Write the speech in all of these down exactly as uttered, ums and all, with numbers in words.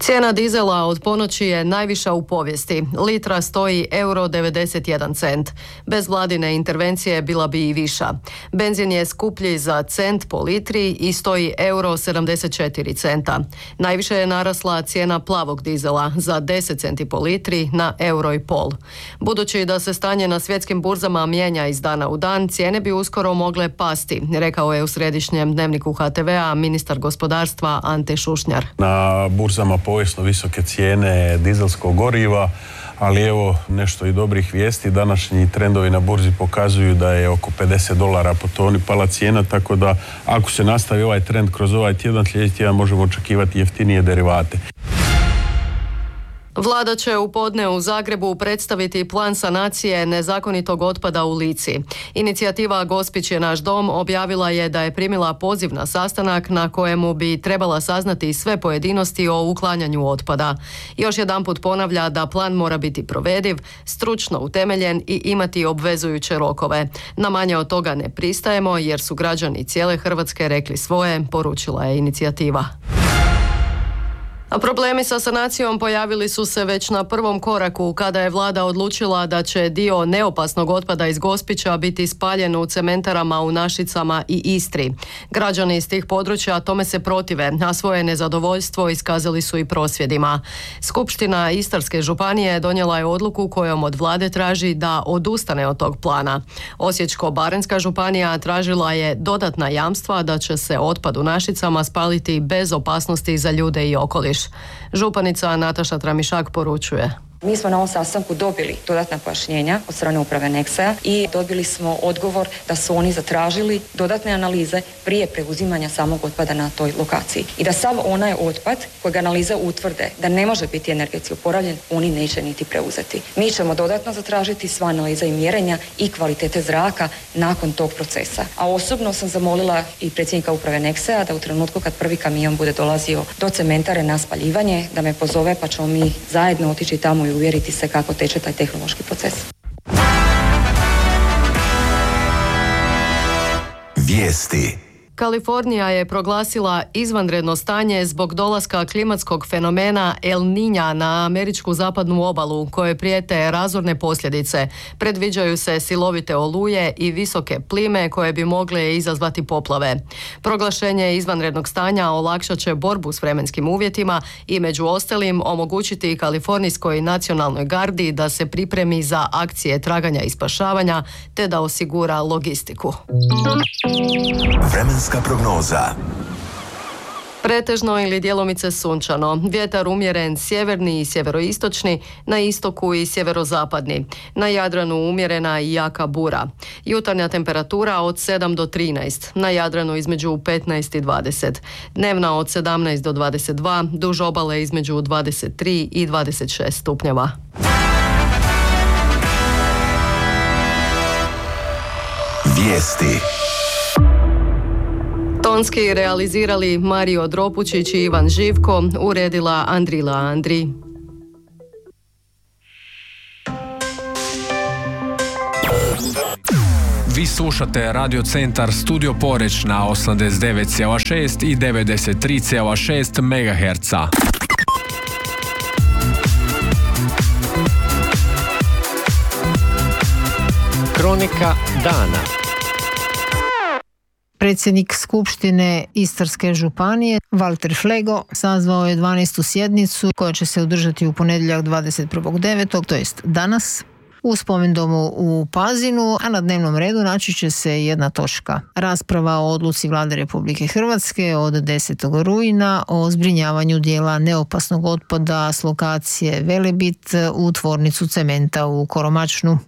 Cijena dizela od ponoći je najviša u povijesti. Litra stoji euro devedeset jedan cent. Bez vladine intervencije bila bi i viša. Benzin je skuplji za cent po litri i stoji euro sedamdeset četiri centa. Najviše je narasla cijena plavog dizela za deset centi po litri na euro i pol. Budući da se stanje na svjetskim burzama mijenja iz dana u dan, cijene bi uskoro mogle pasti, rekao je u središnjem dnevniku H T V-a ministar gospodarstva Ante Šušnjar. Na burzama povijesno visoke cijene dizelskog goriva, ali evo nešto i dobrih vijesti. Današnji trendovi na burzi pokazuju da je oko pedeset dolara po toni pala cijena, tako da ako se nastavi ovaj trend kroz ovaj tjedan, sljedeći tjedan možemo očekivati jeftinije derivate. Vlada će u podne u Zagrebu predstaviti plan sanacije nezakonitog otpada u Lici. Inicijativa Gospić je naš dom objavila je da je primila poziv na sastanak na kojemu bi trebala saznati sve pojedinosti o uklanjanju otpada. Još jedanput ponavlja da plan mora biti provediv, stručno utemeljen i imati obvezujuće rokove. Na manje od toga ne pristajemo jer su građani cijele Hrvatske rekli svoje, poručila je inicijativa. A problemi sa sanacijom pojavili su se već na prvom koraku kada je vlada odlučila da će dio neopasnog otpada iz Gospića biti spaljen u cementarama u Našicama i Istri. Građani iz tih područja tome se protive, a svoje nezadovoljstvo iskazali su i prosvjedima. Skupština Istarske županije donijela je odluku kojom od vlade traži da odustane od tog plana. Osječko-baranjska županija tražila je dodatna jamstva da će se otpad u Našicama spaliti bez opasnosti za ljude i okoliš. Županica Nataša Tramišak poručuje. Mi smo na ovom sastanku dobili dodatna pojašnjenja od strane uprave Nexea i dobili smo odgovor da su oni zatražili dodatne analize prije preuzimanja samog otpada na toj lokaciji. I da sav onaj otpad kojeg analize utvrde da ne može biti energetski oporavljen, oni neće niti preuzeti. Mi ćemo dodatno zatražiti sva analiza i mjerenja i kvalitete zraka nakon tog procesa. A osobno sam zamolila i predsjednika uprave Nexea da u trenutku kad prvi kamion bude dolazio do cementare na spaljivanje, da me pozove pa ćemo mi zajedno otići tamo i uvjeriti se kako teče taj tehnološki proces. Vijesti. Kalifornija je proglasila izvanredno stanje zbog dolaska klimatskog fenomena El Niña na američku zapadnu obalu, koje prijete razorne posljedice. Predviđaju se silovite oluje i visoke plime koje bi mogle izazvati poplave. Proglašenje izvanrednog stanja olakšat će borbu s vremenskim uvjetima i među ostalim omogućiti Kalifornijskoj nacionalnoj gardi da se pripremi za akcije traganja i spašavanja te da osigura logistiku. Vremenska prognoza. Pretežno ili djelomice sunčano. Vjetar umjeren sjeverni i sjeveroistočni, na istoku i sjeverozapadni. Na Jadranu umjerena i jaka bura. Jutarnja temperatura od sedam do trinaest, na Jadranu između petnaest i dvadeset. Dnevna od sedamnaest do dvadeset dva, duž obale između dvadeset tri i dvadeset šest stupnjeva. Vijesti. Tonski realizirali Mario Dropučić i Ivan Živko, uredila Andrila Andri. Vi slušate Radio Centar Studio Poreč na osamdeset devet zarez šest i devedeset tri zarez šest megaherca. Kronika dana. Predsjednik Skupštine Istarske županije Valter Flego sazvao je dvanaestu sjednicu koja će se održati u ponedjeljak dvadeset prvog devetog, to jest danas, u spomendomu u Pazinu, a na dnevnom redu naći će se jedna točka. Rasprava o odluci Vlade Republike Hrvatske od desetog rujna o zbrinjavanju dijela neopasnog otpada s lokacije Velebit u tvornicu cementa u Koromačnu.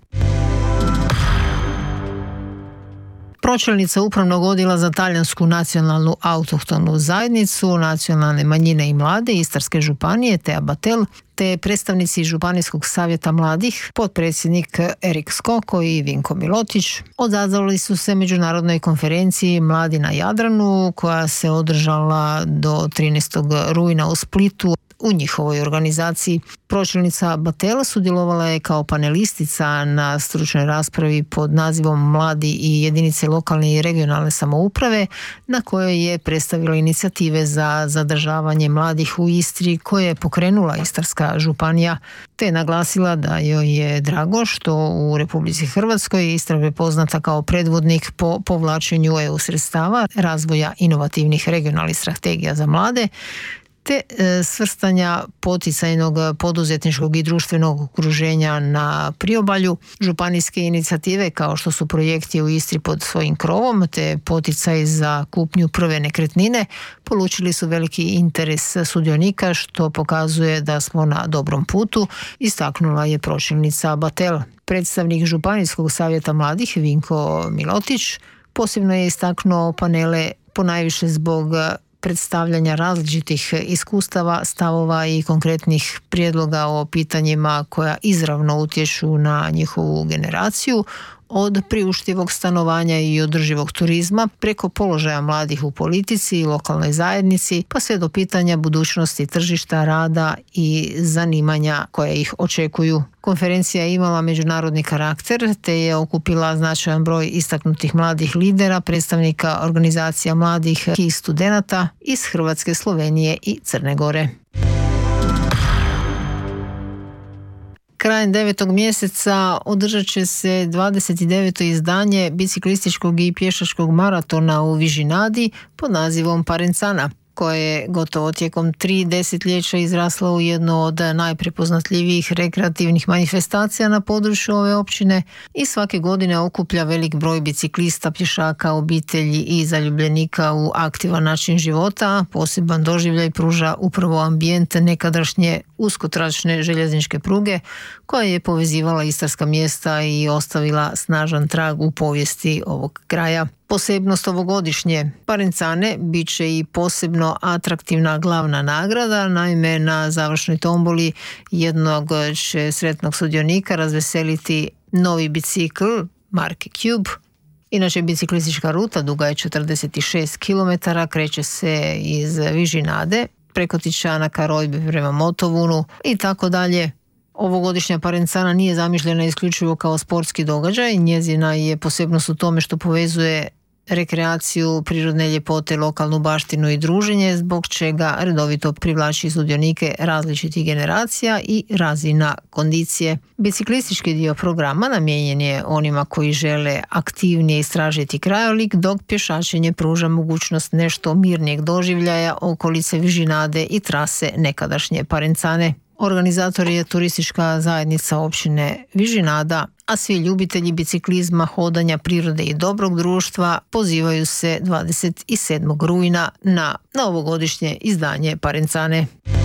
Pročelnica Upravnog odjela za talijansku nacionalnu autohtonu zajednicu, nacionalne manjine i mlade Istarske županije Tea Batel, te predstavnici Županijskog savjeta mladih, potpredsjednik Erik Skoko i Vinko Milotić, odazvali su se međunarodnoj konferenciji Mladi na Jadranu koja se održala do trinaestog rujna u Splitu. u njihovoj organizaciji. Pročelnica Batela sudjelovala je kao panelistica na stručnoj raspravi pod nazivom Mladi i jedinice lokalne i regionalne samouprave, na kojoj je predstavila inicijative za zadržavanje mladih u Istri koje je pokrenula Istarska županija, te naglasila da joj je drago što u Republici Hrvatskoj Istra je poznata kao predvodnik po povlačenju E U sredstava, razvoja inovativnih regionalnih strategija za mlade, te svrstanja poticajnog poduzetničkog i društvenog okruženja na priobalju. Županijske inicijative kao što su projekti u Istri pod svojim krovom te poticaj za kupnju prve nekretnine polučili su veliki interes sudionika, što pokazuje da smo na dobrom putu, istaknula je pročelnica Batel. Predstavnik Županijskog savjeta mladih Vinko Milotić posebno je istaknuo panele ponajviše zbog predstavljanja različitih iskustava, stavova i konkretnih prijedloga o pitanjima koja izravno utječu na njihovu generaciju, od priuštivog stanovanja i održivog turizma preko položaja mladih u politici i lokalnoj zajednici, pa sve do pitanja budućnosti tržišta rada i zanimanja koje ih očekuju. Konferencija je imala međunarodni karakter te je okupila značajan broj istaknutih mladih lidera, predstavnika organizacija mladih i studenata iz Hrvatske, Slovenije i Crne Gore. Krajem devetog mjeseca održat će se dvadeset deveto izdanje biciklističkog i pješačkog maratona u Vižinadi pod nazivom Parencana, koje je gotovo tijekom tri desetljeća izrasla u jednu od najprepoznatljivijih rekreativnih manifestacija na području ove općine i svake godine okuplja velik broj biciklista, pješaka, obitelji i zaljubljenika u aktivan način života. Poseban doživljaj pruža upravo ambijent nekadašnje uskotračne željezničke pruge koja je povezivala istarska mjesta i ostavila snažan trag u povijesti ovog kraja. Posebnost ovogodišnje Parencane bit će i posebno atraktivna glavna nagrada. Naime, na završnoj tomboli jednog će sretnog sudionika razveseliti novi bicikl marke Cube. Inače, biciklistička ruta duga je četrdeset šest kilometara, kreće se iz Vižinade preko Tičanaka, Rojbe prema Motovunu i tako dalje. Ovogodišnja Parencana nije zamišljena isključivo kao sportski događaj. Njezina je posebnost u tome što povezuje rekreaciju, prirodne ljepote, lokalnu baštinu i druženje, zbog čega redovito privlači sudionike različitih generacija i razina kondicije. Biciklistički dio programa namijenjen je onima koji žele aktivnije istražiti krajolik, dok pješačenje pruža mogućnost nešto mirnijeg doživljaja okolice Vižinade i trase nekadašnje Parencane. Organizator je turistička zajednica općine Vižinada, a svi ljubitelji biciklizma, hodanja, prirode i dobrog društva pozivaju se dvadeset sedmog rujna na novogodišnje izdanje Parencane.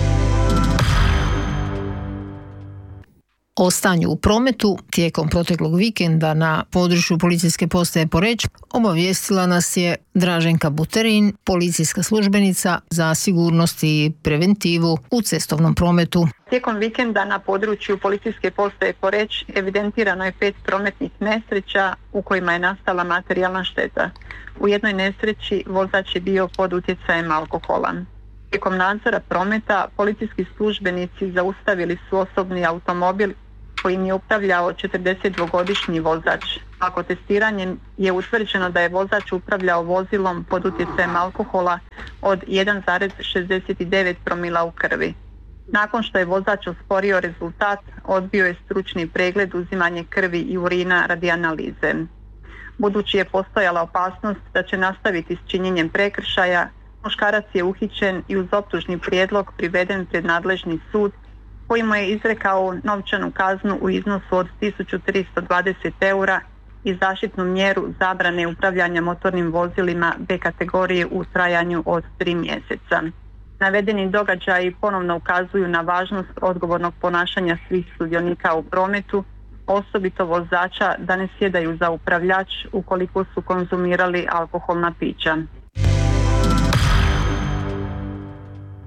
O stanju u prometu tijekom proteklog vikenda na području policijske postaje Poreč obavijestila nas je Draženka Buterin, policijska službenica za sigurnost i preventivu u cestovnom prometu. Tijekom vikenda na području policijske postaje Poreč evidentirano je pet prometnih nesreća u kojima je nastala materijalna šteta. U jednoj nesreći vozač je bio pod utjecajem alkohola. Tijekom nadzora prometa policijski službenici zaustavili su osobni automobil kojim je upravljao četrdesetdvogodišnji vozač. Ako testiranjem je utvrđeno da je vozač upravljao vozilom pod utjecajem alkohola od jedan zarez šezdeset devet promila u krvi. Nakon što je vozač osporio rezultat, odbio je stručni pregled, uzimanje krvi i urina radi analize. Budući je postojala opasnost da će nastaviti s činjenjem prekršaja, muškarac je uhićen i uz optužni prijedlog priveden pred nadležni sud koji mu je izrekao novčanu kaznu u iznosu od tisuću tristo dvadeset eura i zaštitnu mjeru zabrane upravljanja motornim vozilima B kategorije u trajanju od tri mjeseca. Navedeni događaji ponovno ukazuju na važnost odgovornog ponašanja svih sudionika u prometu, osobito vozača, da ne sjedaju za upravljač ukoliko su konzumirali alkoholna pića.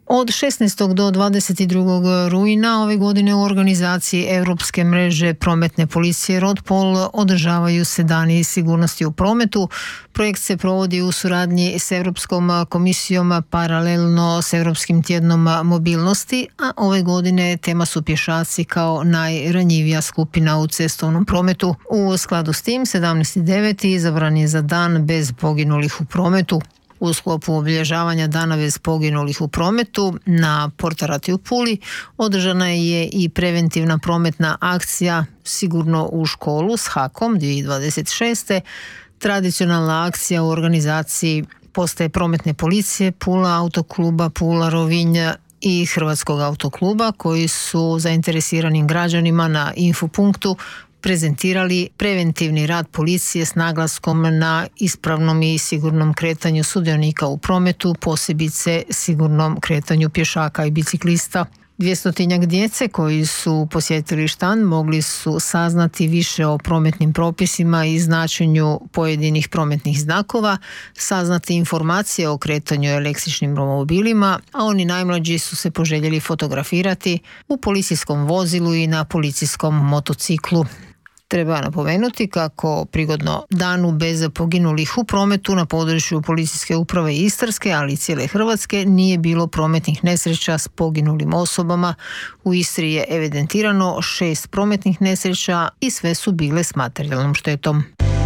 Od šesnaestog do dvadeset drugog rujna ove godine u organizaciji Europske mreže prometne policije Rodpol održavaju se dani sigurnosti u prometu. Projekt se provodi u suradnji s Europskom komisijom paralelno s Europskim tjednom mobilnosti, a ove godine tema su pješaci kao najranjivija skupina u cestovnom prometu. U skladu s tim sedamnaesti deveti izabran je za dan bez poginulih u prometu. U sklopu obilježavanja dana bez poginulih u prometu na Portarati u Puli održana je i preventivna prometna akcija Sigurno u školu s hakom dvije tisuće dvadeset šeste. Tradicionalna akcija u organizaciji postaje prometne policije Pula, autokluba Pula, Rovinj i Hrvatskog autokluba koji su zainteresiranim građanima na infopunktu prezentirali preventivni rad policije s naglaskom na ispravnom i sigurnom kretanju sudionika u prometu, posebice sigurnom kretanju pješaka i biciklista. Dvjestotinjak djece koji su posjetili štand mogli su saznati više o prometnim propisima i značenju pojedinih prometnih znakova, saznati informacije o kretanju električnim romobilima, a oni najmlađi su se poželjeli fotografirati u policijskom vozilu i na policijskom motociklu. Treba napomenuti kako prigodno danu bez poginulih u prometu na području Policijske uprave Istarske, ali i cijele Hrvatske, nije bilo prometnih nesreća s poginulim osobama. U Istri je evidentirano šest prometnih nesreća i sve su bile s materijalnom štetom.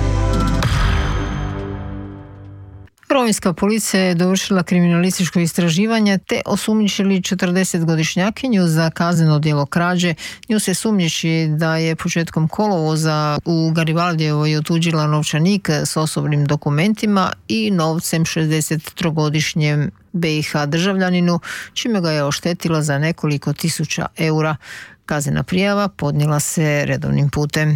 Rovinjska policija je dovršila kriminalističko istraživanje te osumnjičili četrdesetgodišnjakinju za kazneno djelo krađe. Nju se sumnjiči da je početkom kolovoza u Garibaldijevoj otuđila novčanik s osobnim dokumentima i novcem šezdesettrogodišnjem be i ha državljaninu, čime ga je oštetila za nekoliko tisuća eura. Kaznena prijava podnijela se redovnim putem.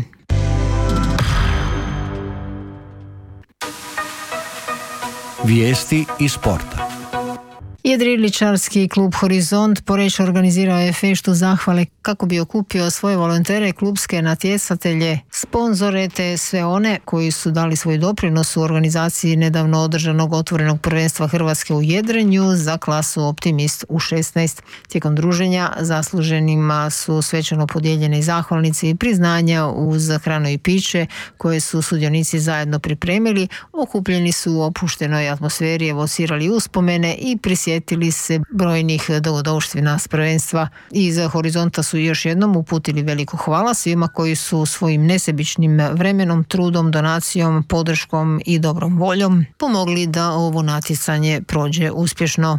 Vijesti iz sporta. Jedriličarski klub Horizont Poreč organizirao je feštu zahvale kako bi okupio svoje volontere, klubske natjecatelje, sponzore te sve one koji su dali svoj doprinos u organizaciji nedavno održanog otvorenog prvenstva Hrvatske u jedrenju za klasu Optimist u šesnaest. Tijekom druženja zasluženima su svečano podijeljene i zahvalnice i priznanja uz hranu i piće koje su sudionici zajedno pripremili. Okupljeni su u opuštenoj atmosferi, evocirali uspomene i prisjetili Sjetili se brojnih dogodovština s prvenstva. Iz Horizonta su još jednom uputili veliko hvala svima koji su svojim nesebičnim vremenom, trudom, donacijom, podrškom i dobrom voljom pomogli da ovo natjecanje prođe uspješno.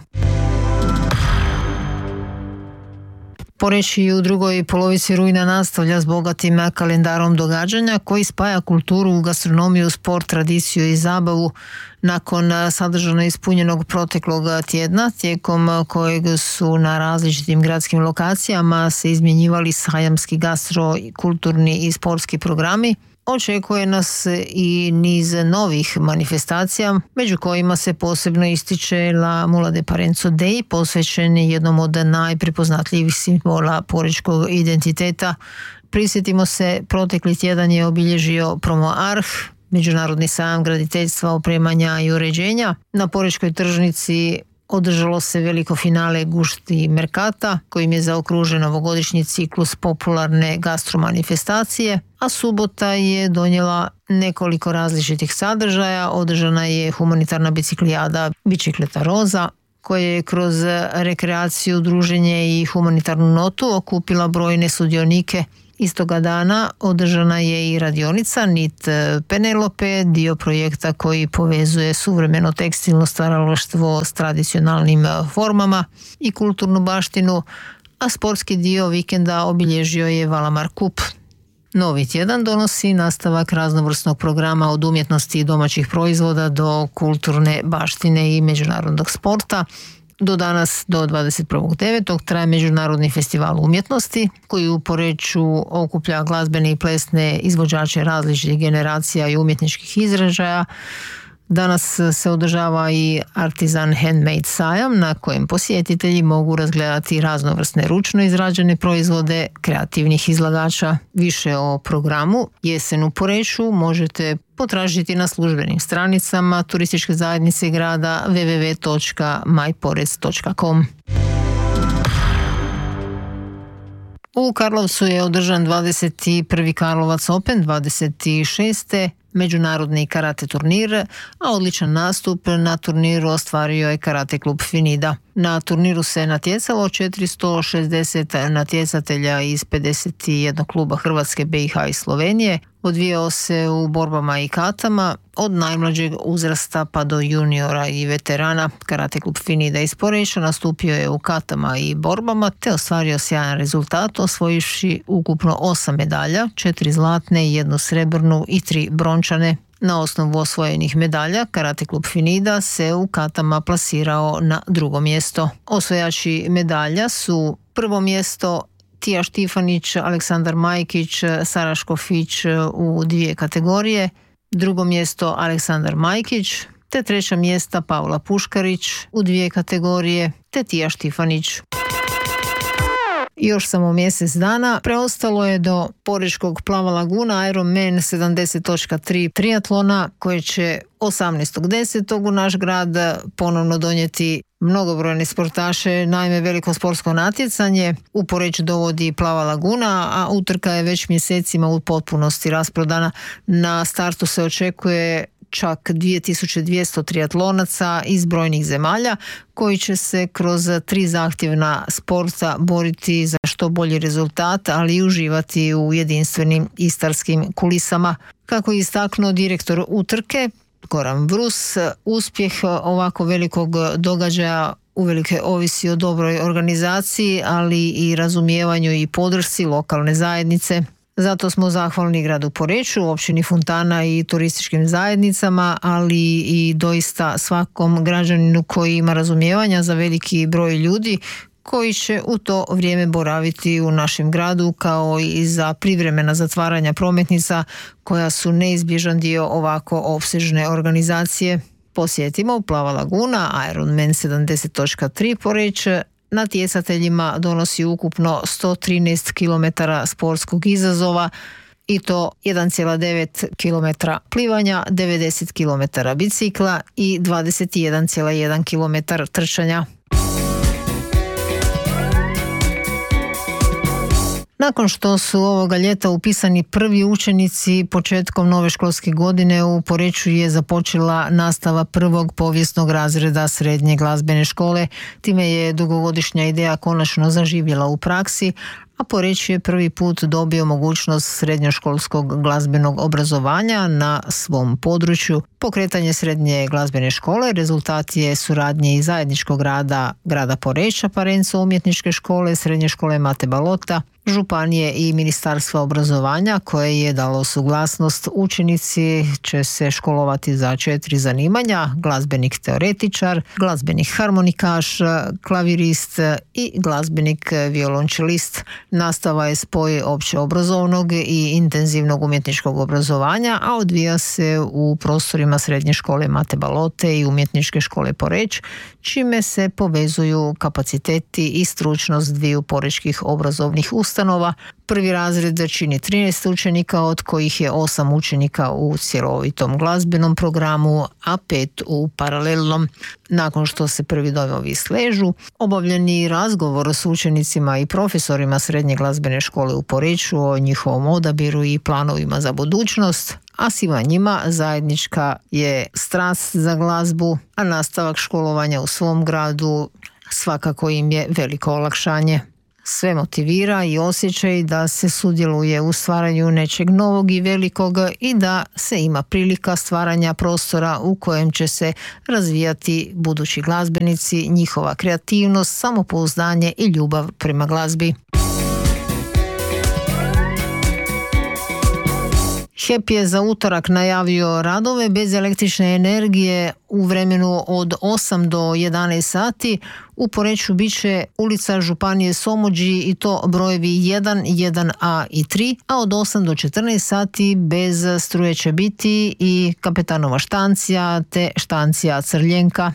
Poreč i u drugoj polovici rujna nastavlja s bogatim kalendarom događanja koji spaja kulturu, gastronomiju, sport, tradiciju i zabavu. Nakon sadržano ispunjenog proteklog tjedna, tijekom kojeg su na različitim gradskim lokacijama se izmjenjivali sajamski gastro, kulturni i sportski programi, očekuje nas i niz novih manifestacija, među kojima se posebno ističe La Mula de Parenzo Day, posvećen jednom od najprepoznatljivih simbola porečkog identiteta. Prisjetimo se, protekli tjedan je obilježio Promo Arh, Međunarodni sajam graditeljstva, opremanja i uređenja. Na porečkoj tržnici održalo se veliko finale Gušti Merkata, kojim je zaokružen novogodišnji ciklus popularne gastromanifestacije, a subota je donijela nekoliko različitih sadržaja. Održana je humanitarna biciklijada Bicikleta Roza, koja je kroz rekreaciju, druženje i humanitarnu notu okupila brojne sudionike. Istoga dana održana je i radionica Nit Penelope, dio projekta koji povezuje suvremeno tekstilno stvaralaštvo s tradicionalnim formama i kulturnu baštinu, a sportski dio vikenda obilježio je Valamar Kup. Novi tjedan donosi nastavak raznovrsnog programa od umjetnosti i domaćih proizvoda do kulturne baštine i međunarodnog sporta. Do danas, do dvadeset prvog devetog traje Međunarodni festival umjetnosti koji u Poreču okuplja glazbene i plesne izvođače različitih generacija i umjetničkih izražaja. Danas se održava i Artisan Handmade sajam na kojem posjetitelji mogu razgledati raznovrsne ručno izrađene proizvode kreativnih izlagača. Više o programu Jesen u Poreču možete potražiti na službenim stranicama turističke zajednice grada w w w točka my porec točka com. U Karlovcu je održan dvadeset prvi Karlovac Open, dvadeset šesti međunarodni karate turnir, a odličan nastup na turniru ostvario je karate klub Finida. Na turniru se natjecalo četiristo šezdeset natjecatelja iz pedeset jedan kluba Hrvatske, B i H i Slovenije. Odvijao se u borbama i katama, od najmlađeg uzrasta pa do juniora i veterana. Karate klub Finida iz Poreča nastupio je u katama i borbama te ostvario sjajan rezultat, osvojivši ukupno osam medalja, četiri zlatne, jednu srebrnu i tri brončane. Na osnovu osvojenih medalja, Karate klub Finida se u katama plasirao na drugo mjesto. Osvojači medalja su prvo mjesto Tija Štifanić, Aleksandar Majkić, Sara Škofić u dvije kategorije, drugo mjesto Aleksandar Majkić, te treća mjesta Paula Puškarić u dvije kategorije, te Tija Štifanić. Još samo mjesec dana preostalo je do porečkog Plava Laguna Ironman sedamdeset tri triatlona koje će osamnaestog desetog u naš grad ponovno donijeti mnogobrojne sportaše. Naime, veliko sportsko natjecanje u Poreč dovodi Plava Laguna, a utrka je već mjesecima u potpunosti rasprodana. Na startu se očekuje čak dvije tisuće dvjesto triatlonaca iz brojnih zemalja koji će se kroz tri zahtjevna sporta boriti za što bolji rezultat, ali i uživati u jedinstvenim istarskim kulisama. Kako je istaknuo direktor utrke Goran Vrus, uspjeh ovako velikog događaja uvelike ovisi o dobroj organizaciji, ali i razumijevanju i podršci lokalne zajednice. Zato smo zahvalni gradu Poreču, općini Fontana i turističkim zajednicama, ali i doista svakom građaninu koji ima razumijevanja za veliki broj ljudi koji će u to vrijeme boraviti u našem gradu, kao i za privremena zatvaranja prometnica koja su neizbježan dio ovako opsežne organizacije. Posjetimo Plava Laguna Ironman sedamdeset tri Poreč. Natjecateljima donosi ukupno sto trinaest kilometara sportskog izazova i to jedan zarez devet kilometra plivanja, devedeset kilometara bicikla i dvadeset jedan zarez jedan kilometar trčanja. Nakon što su ovoga ljeta upisani prvi učenici, početkom nove školske godine u Poreču je započela nastava prvog povijesnog razreda srednje glazbene škole. Time je dugogodišnja ideja konačno zaživjela u praksi, a Poreč je prvi put dobio mogućnost srednjoškolskog glazbenog obrazovanja na svom području. Pokretanje srednje glazbene škole rezultat je suradnje i zajedničkog rada grada Poreča, Parenco umjetničke škole, srednje škole Mate Balota, županije i Ministarstva obrazovanja koje je dalo suglasnost. Učenici će se školovati za četiri zanimanja: glazbenik teoretičar, glazbenik harmonikaš, klavirist i glazbenik violončelist. Nastava je spoj općeobrazovnog i intenzivnog umjetničkog obrazovanja, a odvija se u prostorima srednje škole Mate Balote i umjetničke škole Poreč, čime se povezuju kapaciteti i stručnost dviju porečkih obrazovnih ustanova. Prvi razred čini trinaest učenika, od kojih je osam učenika u cjelovitom glazbenom programu, a pet u paralelnom. Nakon što se prvi dojmovi sležu, obavljeni razgovor s učenicima i profesorima srednje glazbene škole u Poreču o njihovom odabiru i planovima za budućnost, a svima njima zajednička je strast za glazbu, a nastavak školovanja u svom gradu svakako im je veliko olakšanje. Sve motivira i osjećaj da se sudjeluje u stvaranju nečeg novog i velikog i da se ima prilika stvaranja prostora u kojem će se razvijati budući glazbenici, njihova kreativnost, samopouzdanje i ljubav prema glazbi. H E P je za utorak najavio radove bez električne energije u vremenu od osam do jedanaest sati. U Poreču bit će ulica Županije Somođi i to brojevi jedan, jedan a i tri, a od osam do četrnaest sati bez struje će biti i Kapetanova štancija te štancija Crljenka.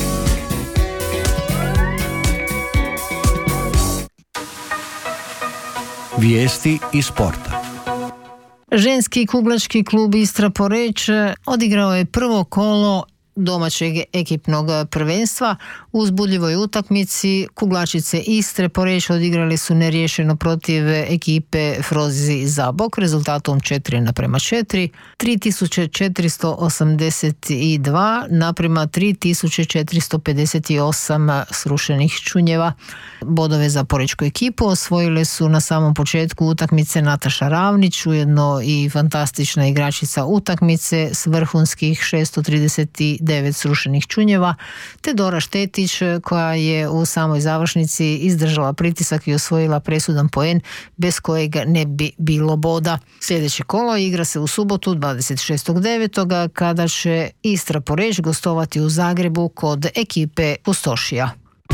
Vijesti iz sporta. Ženski kuglački klub Istra Poreč odigrao je prvo kolo domaćeg ekipnog prvenstva. U uzbudljivoj utakmici kuglačice Istre Poreč odigrali su neriješeno protiv ekipe Frozi Zabok rezultatom četiri naprema četiri, tri tisuće četiristo osamdeset dva naprema tri tisuće četiristo pedeset osam srušenih čunjeva. Bodove za porečku ekipu osvojile su na samom početku utakmice Nataša Ravnić, ujedno i fantastična igračica utakmice s vrhunskih šesto trideset devet srušenih čunjeva, te Dora Štetić koja je u samoj završnici izdržala pritisak i osvojila presudan poen bez kojeg ne bi bilo boda. Sljedeće kolo igra se u subotu dvadeset šestog devetog kada će Istra Poreč gostovati u Zagrebu kod ekipe Pustošija.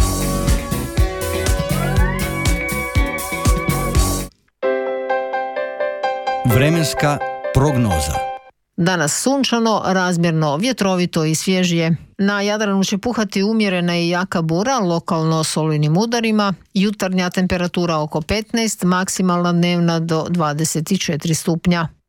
Vremenska prognoza. Danas sunčano, razmjerno vjetrovito i svježije. Na Jadranu će puhati umjerena i jaka bura, lokalno s olujnim udarima. Jutarnja temperatura oko petnaest, maksimalna dnevna do dvadeset četiri stupnja.